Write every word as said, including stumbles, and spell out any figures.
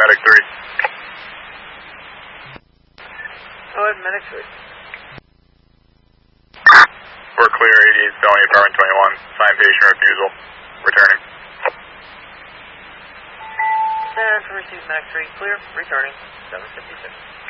Medic three. Go ahead, Medic three. We're clear, eighty-eight, Felony Apartment twenty-one. Signed patient refusal. Returning. And for receive Medic three, clear, returning, seven fifty-six.